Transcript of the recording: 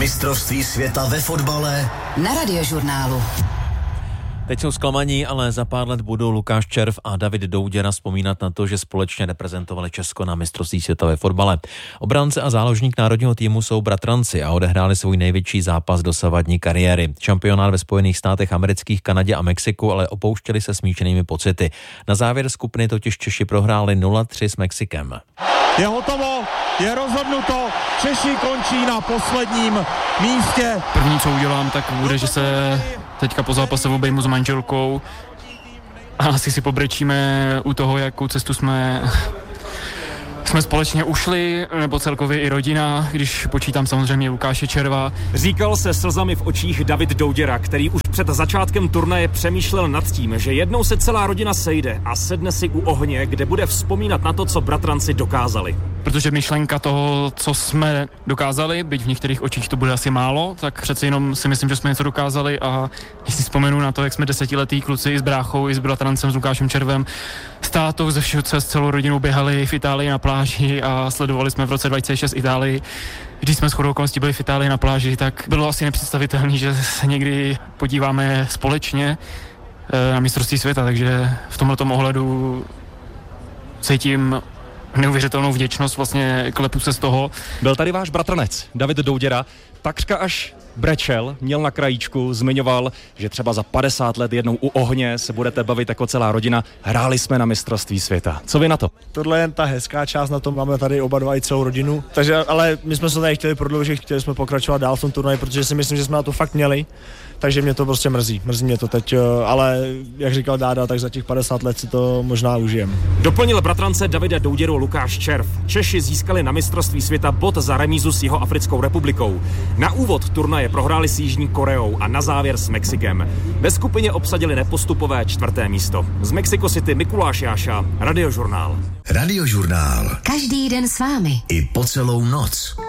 Mistrovství světa ve fotbale na Radiožurnálu. Teď jsou zklamaní, ale za pár let budou Lukáš Červ a David Douděra vzpomínat na to, že společně reprezentovali Česko na mistrovství světa ve fotbale. Obránce a záložník národního týmu jsou bratranci a odehráli svůj největší zápas dosavadní kariéry. Šampionát ve Spojených státech amerických, Kanadě a Mexiku, ale opouštěli se smíšenými pocity. Na závěr skupiny totiž Češi prohráli 0-3 s Mexikem. Je hotovo, je rozhodnuto, Češi končí na posledním místě. První, co udělám, tak bude, že se teďka po zápase obejmu s manželkou a asi si pobrečíme u toho, jakou cestu jsme společně ušli, nebo celkově i rodina, když počítám samozřejmě Lukáše Červa. Říkal se slzami v očích David Douděra, který už před začátkem turnaje přemýšlel nad tím, že jednou se celá rodina sejde a sedne si u ohně, kde bude vzpomínat na to, co bratranci dokázali. Protože myšlenka toho, co jsme dokázali, byť v některých očích to bude asi málo, tak přece jenom si myslím, že jsme něco dokázali a když si vzpomenu na to, jak jsme 10letí kluci i s bráchou, i s bratrancem, s Lukášem Červem, s tátou, ze všeho, s celou rodinou běhali v Itálii na pláži a sledovali jsme v roce 2006 Itálii. Když jsme shodou okolností byli v Itálii na pláži, tak bylo asi nepředstavitelné, že se někdy podíváme společně na mistrovství světa, takže v tomhletom ohledu cítím neuvěřitelnou vděčnost, vlastně klepu se z toho. Byl tady váš bratranec, David Douděra, takřka až brečel, měl na krajíčku, zmiňoval, že třeba za 50 let jednou u ohně se budete bavit jako celá rodina. Hráli jsme na mistrovství světa. Co vy na to? Tohle je ta hezká část na tom, máme tady oba dva i celou rodinu. Takže, ale my jsme se tady chtěli prodloužit, chtěli jsme pokračovat dál v tom turnaji, protože si myslím, že jsme na to fakt měli. Takže mě to prostě mrzí mě to teď, ale jak říkal Dáda, tak za těch 50 let si to možná užijem. Doplnil bratrance Davida Douděru Lukáš Červ. Češi získali na mistrovství světa bod za remízu s Jihoafrickou republikou. Na úvod turnaje prohráli s Jižní Koreou a na závěr s Mexikem. Ve skupině obsadili nepostupové 4. místo. Z Mexico City Mikuláš Jáša, Radiožurnál. Radiožurnál. Každý den s vámi. I po celou noc.